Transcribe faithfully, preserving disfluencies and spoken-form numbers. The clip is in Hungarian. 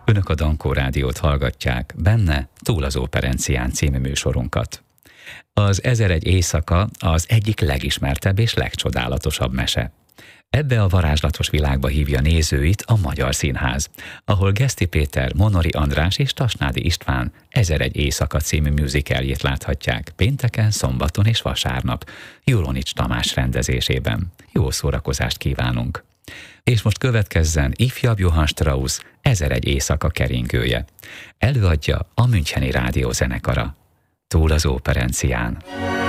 Önök a Dankó Rádiót hallgatják, benne Túl az Óperencián című műsorunkat. Az Ezeregy éjszaka az egyik legismertebb és legcsodálatosabb mese. Ebbe a varázslatos világba hívja nézőit a Magyar Színház, ahol Geszti Péter, Monori András és Tasnádi István Ezeregy éjszaka című musicaljét láthatják pénteken, szombaton és vasárnap, Juronics Tamás rendezésében. Jó szórakozást kívánunk! És most következzen ifjabb Johann Strauss Ezeregy éjszaka keringője. Előadja a Müncheni Rádió zenekara. Túl az Óperencián.